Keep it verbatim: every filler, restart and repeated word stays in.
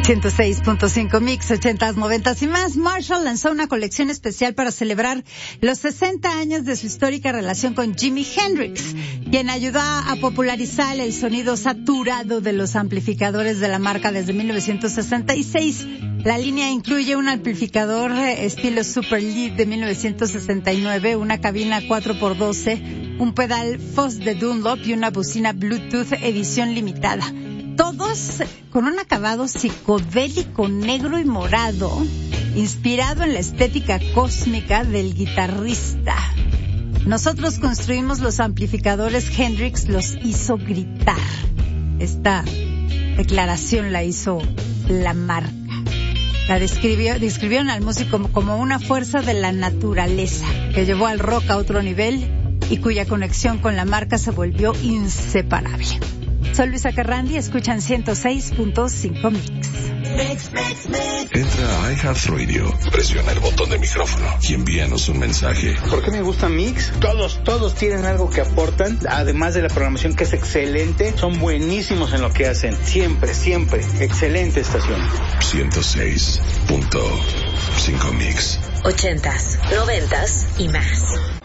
ciento seis punto cinco Mix, ochentas, noventas y más. Marshall lanzó una colección especial para celebrar los sesenta años de su histórica relación con Jimi Hendrix, quien ayudó a popularizar el sonido saturado de los amplificadores de la marca desde mil novecientos sesenta y seis. La línea incluye un amplificador estilo Super Lead de mil novecientos sesenta y nueve, una cabina cuatro por doce, un pedal Foss de Dunlop y una bocina Bluetooth edición limitada. Todos con un acabado psicodélico negro y morado, inspirado en la estética cósmica del guitarrista. Nosotros construimos los amplificadores, Hendrix los hizo gritar. Esta declaración la hizo la marca. La describió, describieron al músico como, como una fuerza de la naturaleza que llevó al rock a otro nivel y cuya conexión con la marca se volvió inseparable. Soy Luisa Carrandi, escuchan ciento seis punto cinco Mix. Entra a iHeartRadio, presiona el botón de micrófono y envíanos un mensaje. ¿Por qué me gusta Mix? Todos, todos tienen algo que aportan, además de la programación que es excelente, son buenísimos en lo que hacen. Siempre, siempre. Excelente estación. ciento seis punto cinco Mix. Ochentas, noventas y más.